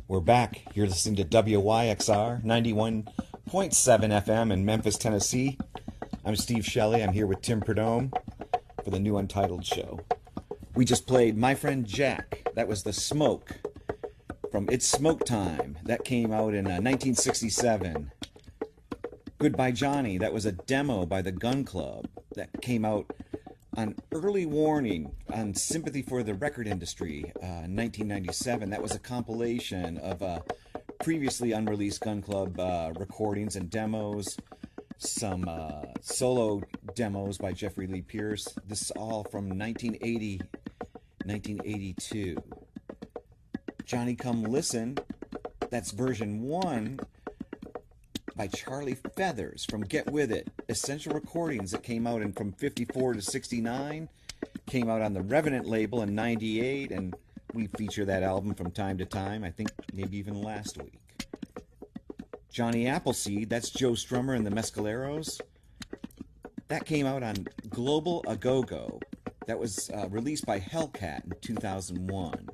We're back. You're listening to WYXR 91.7 FM in Memphis, Tennessee. I'm Steve Shelley. I'm here with Tim Perdome for the new Untitled show. We just played My Friend Jack. That was The Smoke from It's Smoke Time. That came out in 1967. Goodbye Johnny. That was a demo by the Gun Club that came out on Early Warning on Sympathy for the Record Industry in 1997. That was a compilation of previously unreleased Gun Club recordings and demos, some solo demos by Jeffrey Lee Pierce. This is all from 1980, 1982. Johnny Come Listen, that's version 1 by Charlie Feathers from Get With It. Essential recordings that came out from 54 to 69, came out on the Revenant label in 98, and we feature that album from time to time, I think maybe even last week. Johnny Appleseed, that's Joe Strummer and the Mescaleros. That came out on Global A Go-Go. That was released by Hellcat in 2001.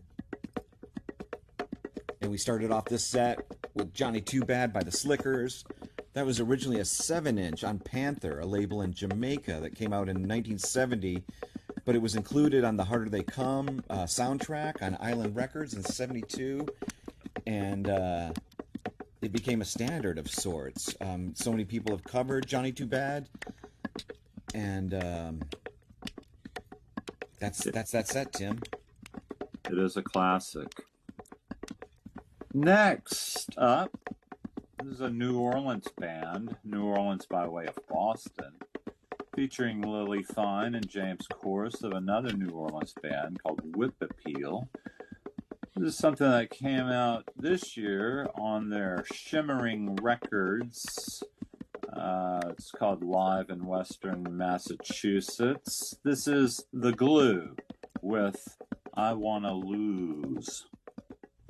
And we started off this set with Johnny Too Bad by the Slickers. That was originally a 7-inch on Panther, a label in Jamaica that came out in 1970, but it was included on the Harder They Come soundtrack on Island Records in 72, and it became a standard of sorts. So many people have covered Johnny Too Bad, and that's that set, Tim. It is a classic. Next up, this is a New Orleans band, New Orleans by way of Boston, featuring Lily Fine and James Corse of another New Orleans band called Whip Appeal. This is something that came out this year on their Shimmering Records. It's called Live in Western Massachusetts. This is The Glue with I Wanna Lose.